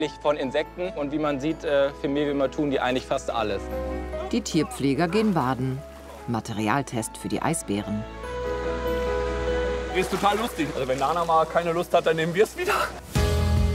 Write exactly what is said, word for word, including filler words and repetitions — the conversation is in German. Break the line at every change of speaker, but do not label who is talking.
von Insekten. Und wie man sieht, äh, für Mehlwürmer tun die eigentlich fast alles.
Die Tierpfleger gehen baden. Materialtest für die Eisbären.
Ist total lustig. Also wenn Nana mal keine Lust hat, dann nehmen wir es wieder.